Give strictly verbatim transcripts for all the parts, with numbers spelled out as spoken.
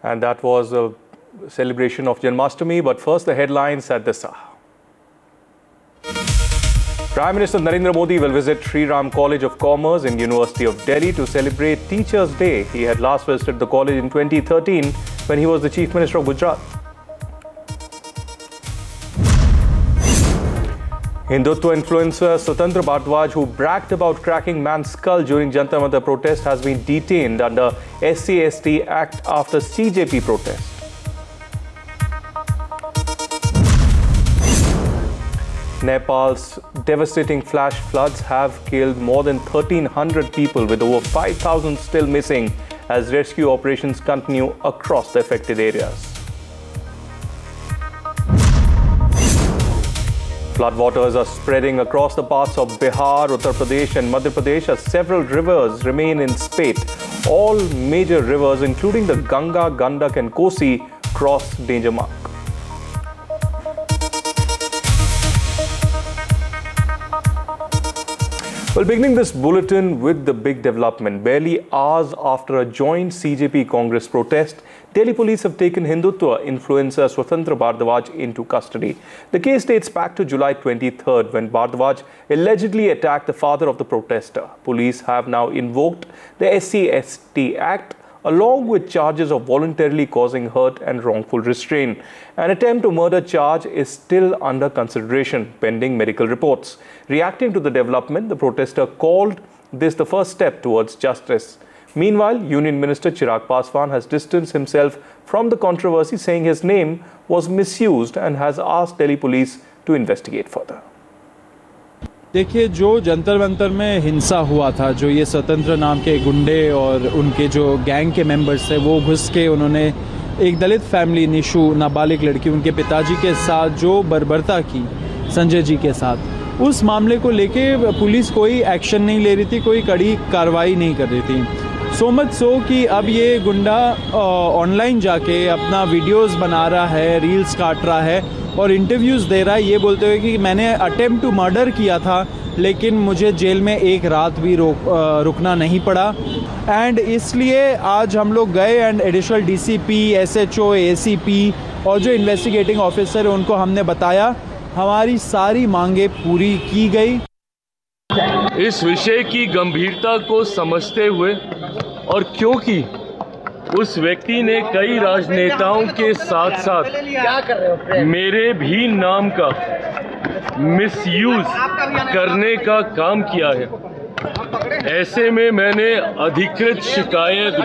And that was a celebration of Janmashtami. But first, the headlines at this hour. Prime Minister Narendra Modi will visit Sri Ram College of Commerce in University of Delhi to celebrate Teachers' Day. He had last visited the college in twenty thirteen when he was the Chief Minister of Gujarat. Hindutva influencer Swatantra Bhardwaj, who bragged about cracking man's skull during Jantar Mantar protest, has been detained under S C S T Act after C J P protest. Nepal's devastating flash floods have killed more than thirteen hundred people, with over five thousand still missing as rescue operations continue across the affected areas. Floodwaters are spreading across the parts of Bihar, Uttar Pradesh and Madhya Pradesh as several rivers remain in spate. All major rivers, including the Ganga, Gandak and Kosi, cross danger mark. Well, beginning this bulletin with the big development. Barely hours after a joint C J P Congress protest, Delhi police have taken Hindutva influencer Swatantra Bhardwaj into custody. The case dates back to July twenty-third, when Bhardwaj allegedly attacked the father of the protester. Police have now invoked the S C S T Act along with charges of voluntarily causing hurt and wrongful restraint. An attempt to murder charge is still under consideration, pending medical reports. Reacting to the development, the protester called this the first step towards justice. Meanwhile, Union Minister Chirag Paswan has distanced himself from the controversy, saying his name was misused, and has asked Delhi police to investigate further. देखिए, जो जंतर मंतर में हिंसा हुआ था, जो ये स्वतंत्र नाम के गुंडे और उनके जो गैंग के मेंबर्स थे, वो घुस के उन्होंने एक दलित फैमिली, निशु नाबालिग लड़की, उनके पिताजी के साथ जो बर्बरता की संजय जी के साथ, उस मामले को लेके पुलिस कोई एक्शन नहीं ले रही थी, कोई कड़ी कार्रवाई नहीं कर रही थी। सो मच सो कि अब ये गुंडा ऑनलाइन जाके अपना वीडियोस बना रहा है, रील्स काट रहा है और इंटरव्यूज़ दे रहा है, ये बोलते हुए कि मैंने अटेम्प्ट टू मर्डर किया था, लेकिन मुझे जेल में एक रात भी रोक रुकना नहीं पड़ा। एंड इसलिए आज हम लोग गए and additional DCP, SHO, ACP और जो इन्वेस्टिगेटिंग ऑफिसर है उनको हमने बताया, हमारी सारी मांगे पूरी की गई। इस विषय की गंभीरता को समझते हुए और क्योंकि उस व्यक्ति ने कई राजनेताओं के साथ साथ मेरे भी नाम का मिसयूज करने का काम किया है, ऐसे में मैंने अधिकृत शिकायत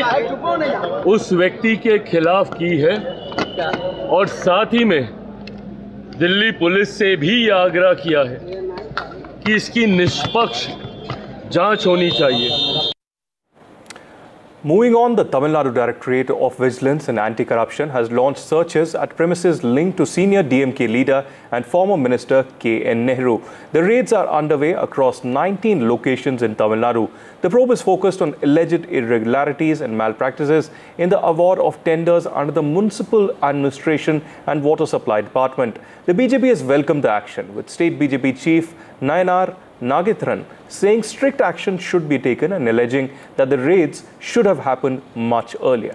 भी उस व्यक्ति के खिलाफ की है और साथ ही में दिल्ली पुलिस से भी यह आग्रह किया है कि इसकी निष्पक्ष जांच होनी चाहिए। Moving on, the Tamil Nadu Directorate of Vigilance and Anti-Corruption has launched searches at premises linked to senior D M K leader and former minister K N Nehru. The raids are underway across nineteen locations in Tamil Nadu. The probe is focused on alleged irregularities and malpractices in the award of tenders under the Municipal Administration and Water Supply Department. The B J P has welcomed the action, with State B J P Chief Nayanar Nagitharan saying strict action should be taken and alleging that the raids should have happened much earlier.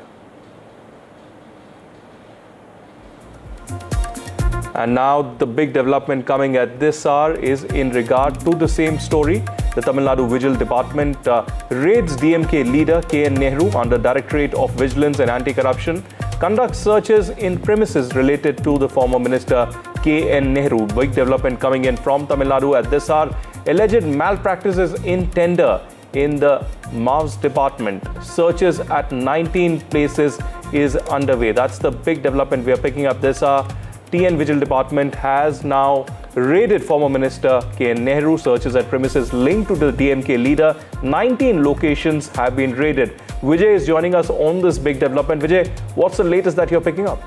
And now the big development coming at this hour is in regard to the same story. The Tamil Nadu Vigil Department uh, raids D M K leader K N Nehru under Directorate of Vigilance and Anti-Corruption, conducts searches in premises related to the former minister K N Nehru. Big development coming in from Tamil Nadu at this hour. Alleged malpractices in tender in the M A V's department. Searches at nineteen places is underway. That's the big development we are picking up this hour. T N Vigil Department has now raided former minister K N Nehru. Searches at premises linked to the D M K leader. nineteen locations have been raided. Vijay is joining us on this big development. Vijay, what's the latest that you're picking up?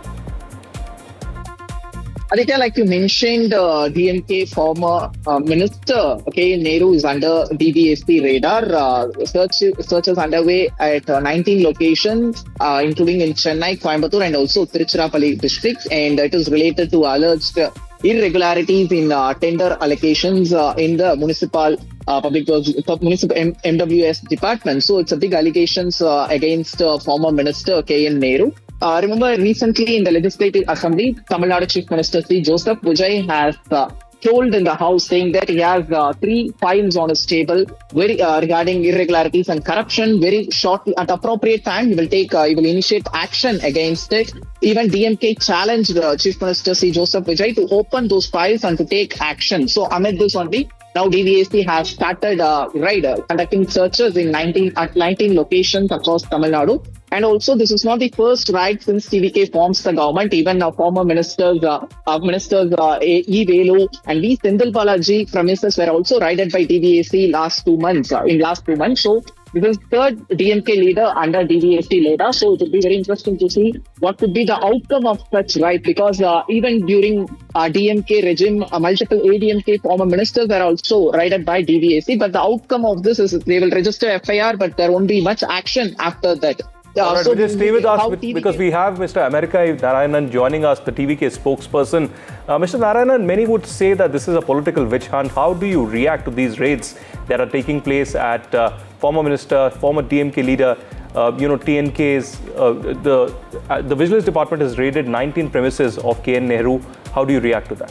Aditya, like you mentioned, uh, D M K former uh, minister K N Nehru is under D D S P radar. Uh, search searches underway at uh, nineteen locations, uh, including in Chennai, Coimbatore, and also Tiruchirappalli districts, and it is related to alleged uh, irregularities in uh, tender allocations uh, in the municipal uh, public municipal M W S department. So it's a big allegations uh, against uh, former minister K N Nehru. uh, remember recently in the Legislative Assembly, Tamil Nadu Chief Minister Sri Joseph Vijay has uh, told in the House saying that he has uh, three files on his table very, uh, regarding irregularities and corruption. Very shortly, at appropriate time, he will take, uh, he will initiate action against it. Even D M K challenged uh, Chief Minister Sri Joseph Vijay to open those files and to take action. So amid this only, now D V A C has started uh, right, uh, conducting searches in nineteen, at nineteen locations across Tamil Nadu. And also, this is not the first raid since T V K forms the government. Even uh, former ministers, uh, uh, ministers uh, E. Velu and V. Sendil Balaji premises were also raided by D V A C last two months. Uh, in last two months, so this is third D M K leader under D V A C leader. So it will be very interesting to see what could be the outcome of such raid, because uh, even during uh, D M K regime, uh, multiple A D M K former ministers were also raided by D V A C. But the outcome of this is they will register F I R, but there won't be much action after that. Uh, All right, so just stay with us with, T V K because we have Mister America Narayanan joining us, the T V K spokesperson. Uh, Mister Narayanan, many would say that this is a political witch hunt. How do you react to these raids that are taking place at uh, former minister, former D M K leader, uh, you know, T N K's, uh, the, uh, the Vigilance Department has raided nineteen premises of K N Nehru. How do you react to that?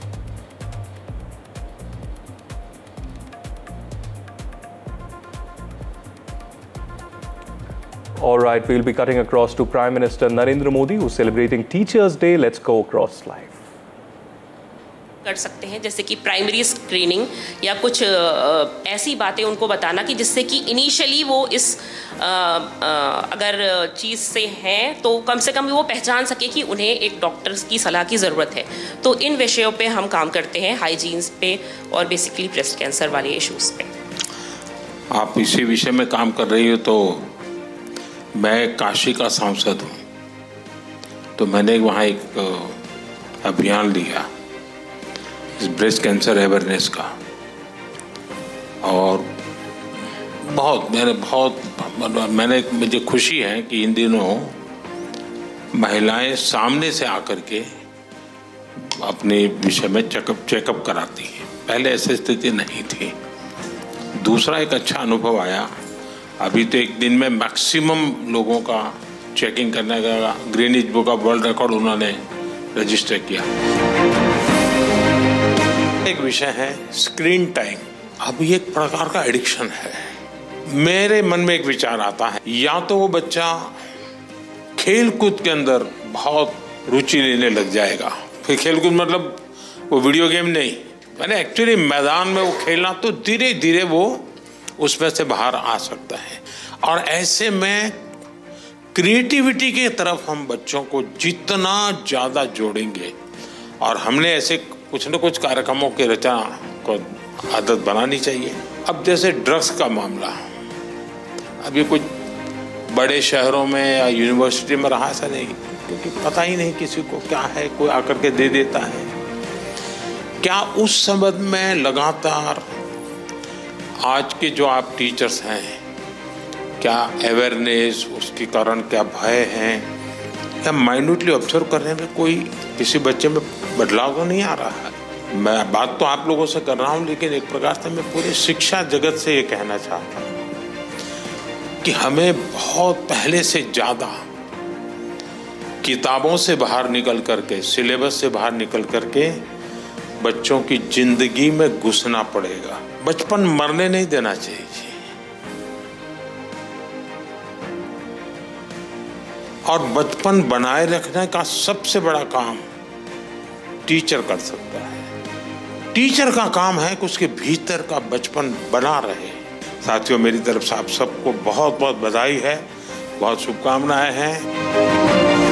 All right, we'll be cutting across to Prime Minister Narendra Modi, who's celebrating Teachers' Day. Let's go across live. कर सकते हैं, जैसे कि primary screening या कुछ ऐसी बातें उनको बताना कि जिससे कि इनिशियली वो इस आ, आ, अगर चीज़ से हैं तो कम से कम वो पहचान सके कि उन्हें एक डॉक्टर की सलाह की ज़रूरत है. तो इन विषयों पे हम काम करते हैं, हाइजीन्स पे और बेसिकली ब्रेस्ट कैंसर वाले इश्यूज़ पे. आप इसी विषय में काम कर रही हो. तो मैं काशी का सांसद हूँ, तो मैंने वहाँ एक अभियान लिया इस ब्रेस्ट कैंसर अवेयरनेस का, और बहुत मैंने बहुत मैंने मुझे खुशी है कि इन दिनों महिलाएं सामने से आकर के अपने विषय में चेकअप चेकअप कराती हैं. पहले ऐसी स्थिति नहीं थी. दूसरा एक अच्छा अनुभव आया, अभी तो एक दिन में मैक्सिमम लोगों का चेकिंग करने का Greenwich book of world record उन्होंने रजिस्टर किया. एक विषय है स्क्रीन टाइम. अब ये एक प्रकार का एडिक्शन है. मेरे मन में एक विचार आता है, या तो वो बच्चा खेल कूद के अंदर बहुत रुचि लेने लग जाएगा. फिर खेल कूद मतलब वो वीडियो गेम नहीं, मैंने एक्चुअली मैदान में वो खेलना, तो धीरे धीरे वो उसमें से बाहर आ सकता है. और ऐसे में क्रिएटिविटी की तरफ हम बच्चों को जितना ज़्यादा जोड़ेंगे, और हमने ऐसे कुछ न कुछ कार्यक्रमों की रचना को आदत बनानी चाहिए. अब जैसे ड्रग्स का मामला, अभी कुछ बड़े शहरों में या यूनिवर्सिटी में रहा ऐसा नहीं, क्योंकि पता ही नहीं किसी को क्या है, कोई आकर के दे देता है. क्या उस संबंध में लगातार आज के जो आप टीचर्स हैं, क्या अवेयरनेस उसके कारण क्या भय हैं, या माइन्यूटली ऑब्जर्व करने में कोई किसी बच्चे में बदलाव तो नहीं आ रहा है? मैं बात तो आप लोगों से कर रहा हूँ, लेकिन एक प्रकार से मैं पूरे शिक्षा जगत से ये कहना चाहता हूँ कि हमें बहुत पहले से ज़्यादा किताबों से बाहर निकल करके, सिलेबस से बाहर निकल करके बच्चों की जिंदगी में घुसना पड़ेगा. बचपन मरने नहीं देना चाहिए. और बचपन बनाए रखने का सबसे बड़ा काम टीचर कर सकता है. टीचर का काम है कि उसके भीतर का बचपन बना रहे. साथियों, मेरी तरफ से आप सबको बहुत बहुत बधाई है, बहुत शुभकामनाएं हैं.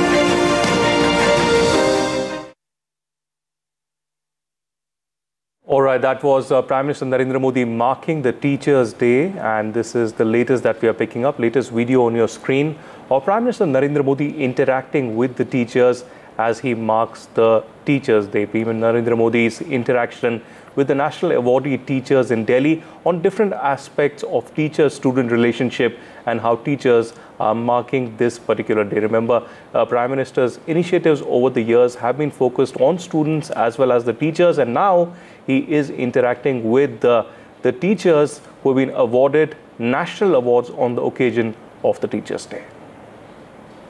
All right, that was uh, Prime Minister Narendra Modi marking the Teachers' Day, and this is the latest that we are picking up, latest video on your screen of Prime Minister Narendra Modi interacting with the teachers as he marks the Teachers' Day. P M Narendra Modi's interaction with the National Awardee teachers in Delhi on different aspects of teacher-student relationship and how teachers are marking this particular day. Remember, uh, Prime Minister's initiatives over the years have been focused on students as well as the teachers, and now he is interacting with the, the teachers who have been awarded national awards on the occasion of the Teachers' Day.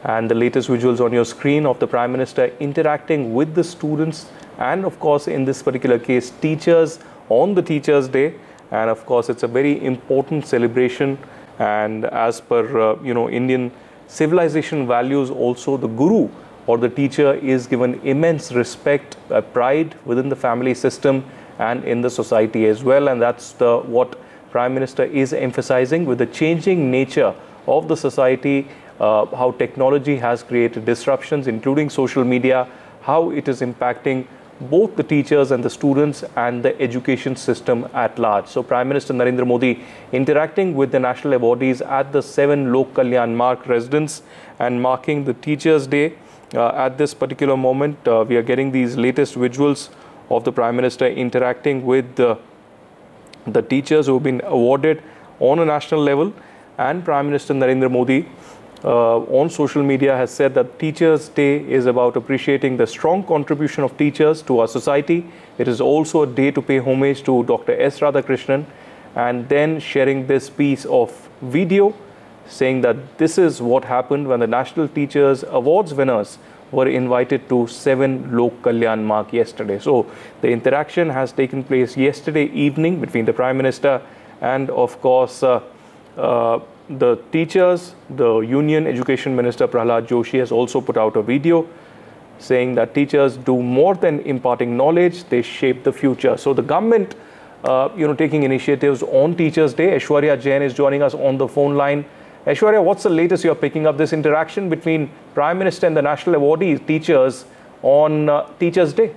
And the latest visuals on your screen of the Prime Minister interacting with the students and, of course, in this particular case, teachers on the Teachers' Day. And of course, it's a very important celebration. And as per, uh, you know, Indian civilization values, also the guru or the teacher is given immense respect, uh, pride within the family system and in the society as well. And that's the, what Prime Minister is emphasizing with the changing nature of the society, uh, how technology has created disruptions, including social media, how it is impacting both the teachers and the students and the education system at large. So Prime Minister Narendra Modi interacting with the national awardees at the seven Lok Kalyan Marg residence and marking the Teachers' Day. Uh, at this particular moment, uh, we are getting these latest visuals of the Prime Minister interacting with uh, the teachers who have been awarded on a national level. And Prime Minister Narendra Modi uh, on social media has said that Teachers' Day is about appreciating the strong contribution of teachers to our society. It is also a day to pay homage to Doctor S Radhakrishnan, and then sharing this piece of video saying that this is what happened when the National Teachers Awards winners were invited to seven Lok Kalyan Marg yesterday. So the interaction has taken place yesterday evening between the Prime Minister and, of course, uh, uh, the teachers. The Union Education Minister Prahlad Joshi has also put out a video saying that teachers do more than imparting knowledge, they shape the future. So the government, uh, you know, taking initiatives on Teachers' Day. Aishwarya Jain is joining us on the phone line. Aishwarya, what's the latest you're picking up this interaction between Prime Minister and the national awardees, teachers, on uh, Teachers' Day?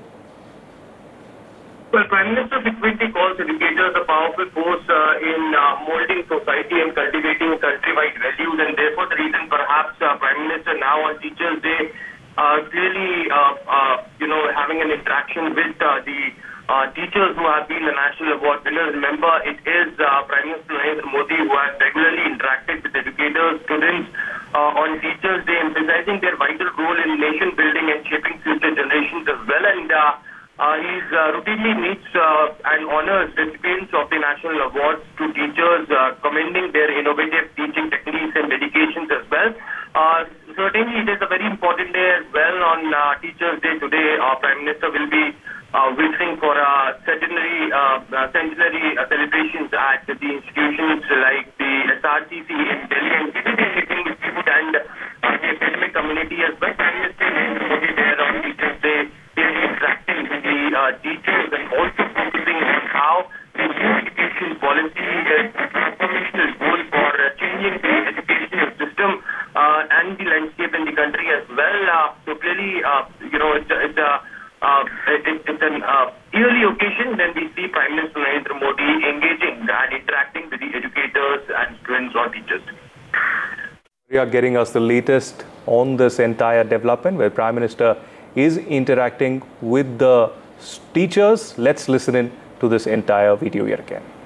Well, Prime Minister frequently calls educators a powerful force uh, in uh, molding society and cultivating countrywide values, and therefore the reason perhaps uh, Prime Minister now on Teachers' Day uh, clearly, uh, uh, you know, having an interaction with uh, the Uh, teachers who have been the national award winners. Remember, it is uh, Prime Minister Narendra Modi who has regularly interacted with educators, students uh, on Teachers' Day, emphasizing their vital role in nation building and shaping future generations as well. And uh, uh, he's uh, routinely meets uh, and honors recipients of the national awards to teachers, uh, commending their innovative teaching techniques and dedications as well. Uh, certainly, it is a very important day as well on uh, Teachers' Day today. Our Prime Minister will be Uh, waiting for uh, centenary, uh, uh, centenary uh, celebrations at the institutions like the S R C C in Delhi, and meeting with youth and uh, the academic community as well. Prime Minister will be there on Teachers' Day, interacting with the uh, teachers and also focusing on how the new education policy is a transformational goal for uh, changing the educational system uh, and the landscape in the country as well. Uh, so clearly, uh, you know, it's, it's a Uh, it, it's an uh, yearly occasion when we see Prime Minister Narendra Modi engaging and interacting with the educators and students or teachers. We are getting us the latest on this entire development where Prime Minister is interacting with the teachers. Let's listen in to this entire video here again.